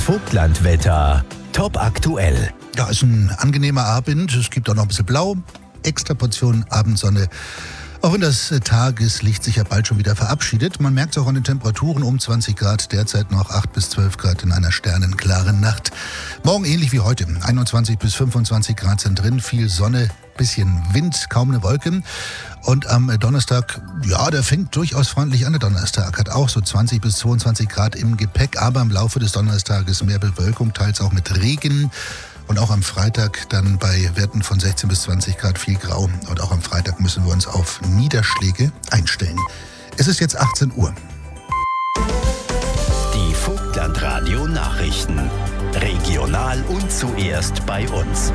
Vogtlandwetter. Top aktuell. Ja, ist ein angenehmer Abend. Es gibt auch noch ein bisschen Blau. Extra Portion Abendsonne. Auch wenn das Tageslicht sich ja bald schon wieder verabschiedet. Man merkt es auch an den Temperaturen, um 20 Grad, derzeit noch 8 bis 12 Grad in einer sternenklaren Nacht. Morgen ähnlich wie heute, 21 bis 25 Grad sind drin, viel Sonne, bisschen Wind, kaum eine Wolke. Und am Donnerstag, ja, der fängt durchaus freundlich an, der Donnerstag. Hat auch so 20 bis 22 Grad im Gepäck, aber im Laufe des Donnerstages mehr Bewölkung, teils auch mit Regen. Und auch am Freitag dann bei Werten von 16 bis 20 Grad viel Grau. Und auch am Freitag müssen wir uns auf Niederschläge einstellen. Es ist jetzt 18 Uhr. Die Vogtlandradio Nachrichten. Regional und zuerst bei uns.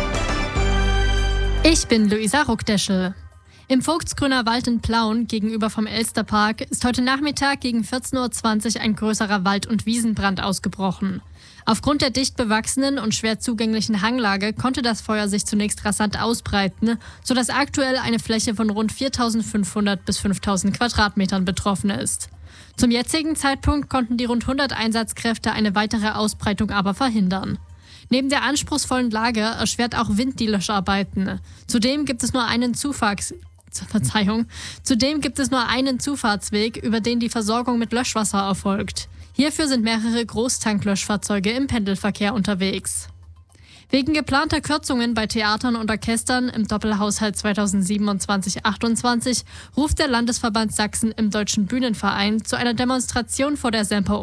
Ich bin Luisa Ruckdeschel. Im Vogtsgrüner Wald in Plauen gegenüber vom Elsterpark ist heute Nachmittag gegen 14.20 Uhr ein größerer Wald- und Wiesenbrand ausgebrochen. Aufgrund der dicht bewachsenen und schwer zugänglichen Hanglage konnte das Feuer sich zunächst rasant ausbreiten, sodass aktuell eine Fläche von rund 4.500 bis 5.000 Quadratmetern betroffen ist. Zum jetzigen Zeitpunkt konnten die rund 100 Einsatzkräfte eine weitere Ausbreitung aber verhindern. Neben der anspruchsvollen Lage erschwert auch Wind die Löscharbeiten. Zudem gibt es nur einen Zufahrtsweg, über den die Versorgung mit Löschwasser erfolgt. Hierfür sind mehrere Großtanklöschfahrzeuge im Pendelverkehr unterwegs. Wegen geplanter Kürzungen bei Theatern und Orchestern im Doppelhaushalt 2027-28 ruft der Landesverband Sachsen im Deutschen Bühnenverein zu einer Demonstration vor der Semper